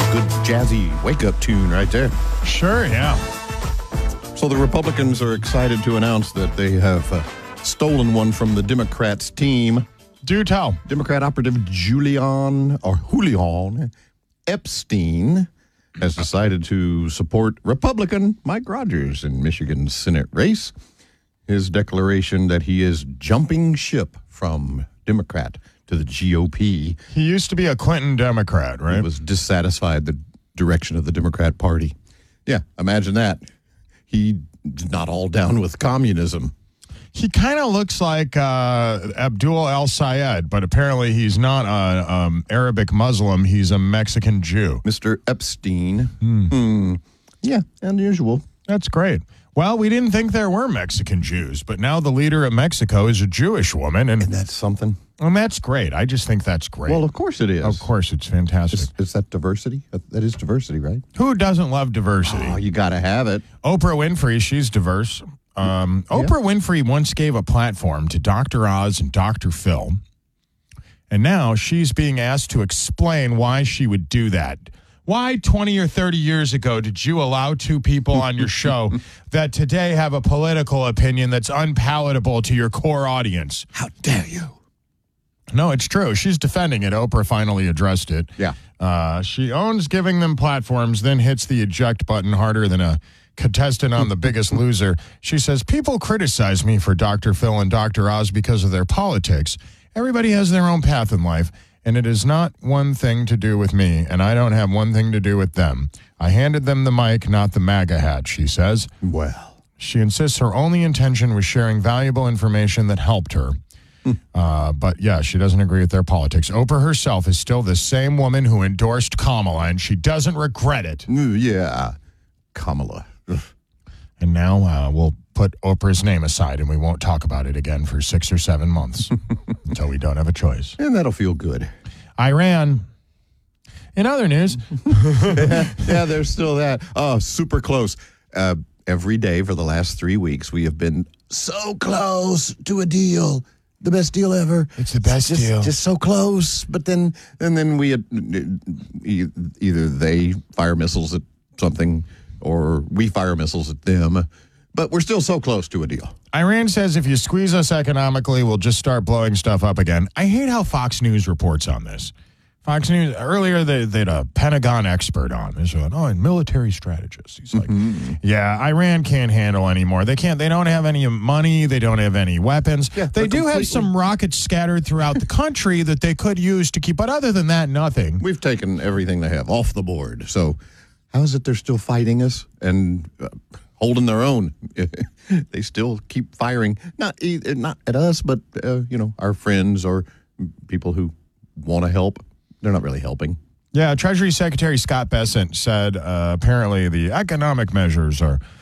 Good jazzy wake-up tune right there. Sure, yeah. So the Republicans are excited to announce that they have stolen one from the Democrats' team. Do tell. Democrat operative Julian Epstein has decided to support Republican Mike Rogers in Michigan's Senate race. His declaration that he is jumping ship from Democrat to the GOP. He used to be a Clinton Democrat, right? He was dissatisfied the direction of the Democrat Party. Yeah, imagine that. He's not all down with communism. He kind of looks like Abdul El-Sayed, but apparently he's not an Arabic Muslim. He's a Mexican Jew. Mr. Epstein. Yeah, unusual. That's great. Well, we didn't think there were Mexican Jews, but now the leader of Mexico is a Jewish woman. And that's something. And that's great. I just think that's great. Well, of course it is. Of course, it's fantastic. Is that diversity? That is diversity, right? Who doesn't love diversity? Oh, you got to have it. Oprah Winfrey, she's diverse. Oprah Winfrey once gave a platform to Dr. Oz and Dr. Phil, and now she's being asked to explain why she would do that. Why 20 or 30 years ago did you allow two people on your show that today have a political opinion that's unpalatable to your core audience? How dare you? No, it's true. She's defending it. Oprah finally addressed it. Yeah. She owns giving them platforms, then hits the eject button harder than a contestant on The Biggest Loser. She says, people criticize me for Dr. Phil and Dr. Oz because of their politics. Everybody has their own path in life, and it is not one thing to do with me, and I don't have one thing to do with them. I handed them the mic, not the MAGA hat, she says. Well. She insists her only intention was sharing valuable information that helped her. But, yeah, she doesn't agree with their politics. Oprah herself is still the same woman who endorsed Kamala, and she doesn't regret it. Yeah, Kamala. Ugh. And now we'll put Oprah's name aside, and we won't talk about it again for 6 or 7 months until we don't have a choice. And that'll feel good. Iran. In other news. Yeah, there's still that. Oh, super close. Every day for the last 3 weeks, we have been so close to a deal. The best deal ever. It's the best deal. Just so close. But then we had, either they fire missiles at something or we fire missiles at them. But we're still so close to a deal. Iran says if you squeeze us economically, we'll just start blowing stuff up again. I hate how Fox News reports on this. Fox News, earlier they had a Pentagon expert on. They're like, and military strategist. He's like, yeah, Iran can't handle anymore. They don't have any money. They don't have any weapons. Yeah, they do have some rockets scattered throughout the country that they could use to keep, but other than that, nothing. We've taken everything they have off the board. So how is it they're still fighting us and holding their own? They still keep firing, not at us, but, our friends or people who want to help. They're not really helping. Yeah, Treasury Secretary Scott Bessent said apparently the economic measures are